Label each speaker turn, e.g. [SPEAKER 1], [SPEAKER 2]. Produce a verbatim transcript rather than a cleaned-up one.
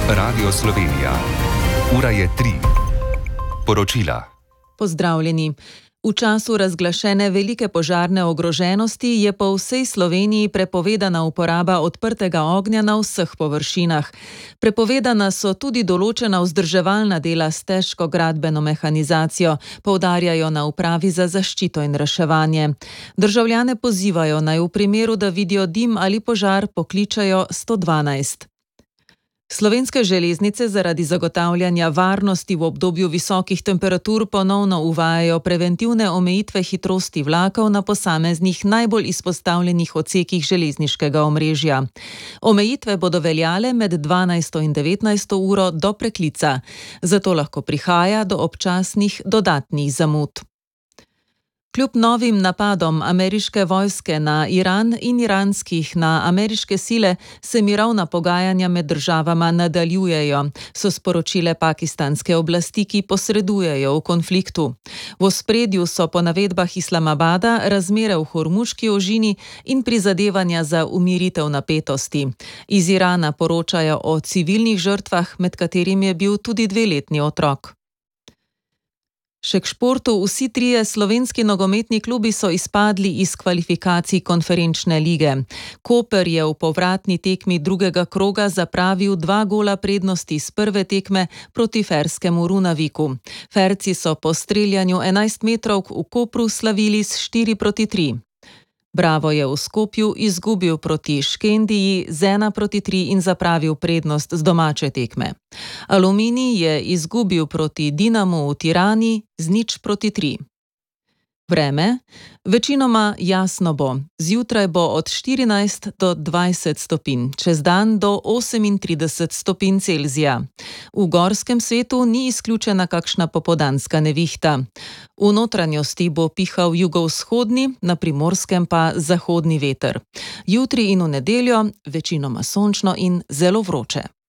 [SPEAKER 1] Radio Slovenija. Ura je tri. Poročila.
[SPEAKER 2] Pozdravljeni. V času razglašene velike požarne ogroženosti je po vsej Sloveniji prepovedana uporaba odprtega ognja na vseh površinah. Prepovedana so tudi določena vzdrževalna dela s težko gradbeno mehanizacijo, poudarjajo na Upravi za zaščito in reševanje. Državljane pozivajo, naj v primeru, da vidijo dim ali požar, pokličejo sto dvanajst. Slovenske železnice zaradi zagotavljanja varnosti v obdobju visokih temperatur ponovno uvajajo preventivne omejitve hitrosti vlakov na posameznih najbolj izpostavljenih odsekih železniškega omrežja. Omejitve bodo veljale med dvanajsto in devetnajsto uro do preklica, zato lahko prihaja do občasnih dodatnih zamud. Kljub novim napadom ameriške vojske na Iran in iranskih na ameriške sile se mirovna pogajanja med državama nadaljujejo, so sporočile pakistanske oblasti, ki posredujejo v konfliktu. V ospredju so po navedbah Islamabada razmere v Hormuški ožini in prizadevanja za umiritev napetosti. Iz Irana poročajo o civilnih žrtvah, med katerimi je bil tudi dveletni otrok. Še k športu, vsi trije slovenski nogometni klubi so izpadli iz kvalifikacij konferenčne lige. Koper je v povratni tekmi drugega kroga zapravil dva gola prednosti z prve tekme proti ferskemu Runaviku. Ferci so po streljanju enajstmetrovk v Kopru slavili s štiri proti tri. Bravo je v Skopju izgubil proti Škendiji z ena proti tri in zapravil prednost z domače tekme. Aluminij je izgubil proti Dinamu v Tirani z nič proti tri. Vreme. Večinoma jasno bo. Zjutraj bo od štirinajst do dvajset stopinj, čez dan do osemintrideset stopinj Celzija. V gorskem svetu ni izključena kakšna popoldanska nevihta. V notranjosti bo pihal jugovzhodni, na Primorskem pa zahodni veter. Jutri in v nedeljo večinoma sončno in zelo vroče.